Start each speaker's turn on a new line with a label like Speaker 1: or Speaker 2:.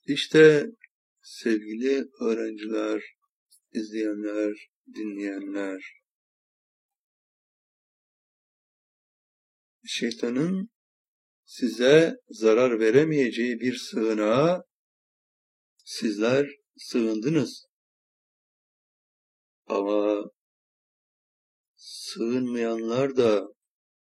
Speaker 1: İşte sevgili öğrenciler, izleyenler, dinleyenler, şeytanın size zarar veremeyeceği bir sığınağa sizler sığındınız. Ama sığınmayanlar da